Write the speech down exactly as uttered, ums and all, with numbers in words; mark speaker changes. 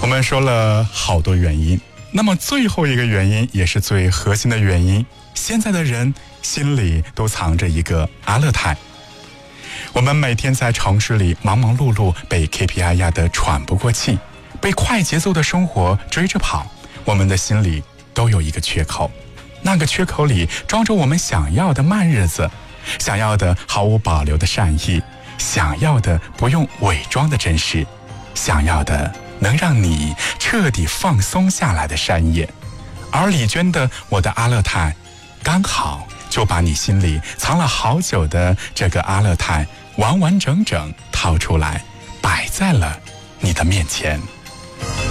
Speaker 1: 我们说了好多原因，那么最后一个原因也是最核心的原因，现在的人心里都藏着一个阿勒泰。我们每天在城市里忙忙碌碌，被 K P I 压得喘不过气，被快节奏的生活追着跑，我们的心里都有一个缺口，那个缺口里装着我们想要的慢日子，想要的毫无保留的善意，想要的不用伪装的真实，想要的能让你彻底放松下来的山野。而李娟的《我的阿勒泰》刚好就把你心里藏了好久的这个阿勒泰完完整整掏出来，摆在了你的面前。